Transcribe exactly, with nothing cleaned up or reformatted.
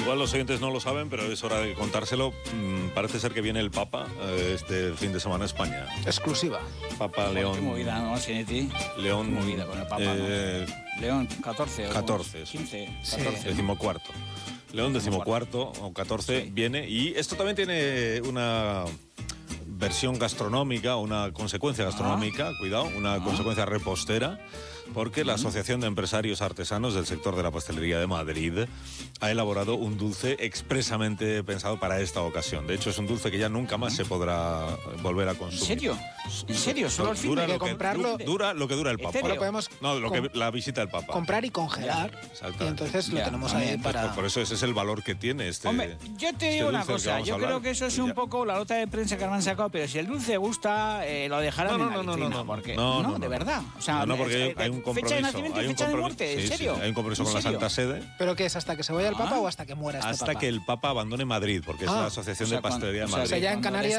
Igual los oyentes no lo saben, pero es hora de contárselo. Mm, parece ser que viene el Papa eh, este fin de semana a España. Exclusiva. Papa León. Qué movida, ¿no, Sinetti? León. Qué movida con el Papa, eh, ¿no? León catorce. catorce. quince. Sí. catorce. Decimocuarto. León decimocuarto o catorce Sí. viene. Y esto también tiene una versión gastronómica, una consecuencia gastronómica, Ah. cuidado, una Ah. consecuencia repostera, porque la Asociación de Empresarios Artesanos del sector de la pastelería de Madrid ha elaborado un dulce expresamente pensado para esta ocasión. De hecho, es un dulce que ya nunca más se podrá volver a ¿En consumir. serio? ¿En serio? ¿Solo el fin Dura de lo que que comprarlo- dura lo que dura el Papa. ¿En serio? Lo podemos No, lo que, com- la visita del Papa. comprar y congelar. Exacto. Y entonces lo Ya, tenemos muy ahí bien. para... Pues por eso ese es el valor que tiene este. Hombre, yo te este digo una dulce del que cosa, vamos a yo hablar. creo que eso es Y un ya. poco la nota de prensa que me han sacado, pero si el dulce gusta, eh, lo dejarán No, no, en la no, no, vitrina, no, no. porque, No, no, no, de no. verdad. O sea, No, no, porque eh, hay un compromiso. Fecha de nacimiento y hay un fecha de compromiso- muerte, ¿en sí, sí, serio? hay un compromiso ¿En con la serio? Santa Sede. ¿Pero qué es? ¿Hasta que se vaya el Papa Ah. o hasta que muera este Hasta Papa? que el Papa abandone Madrid, porque es Ah. la Asociación O sea, de Pastelería de cuando- o sea, Madrid. O sea, ya en Cuando Canarias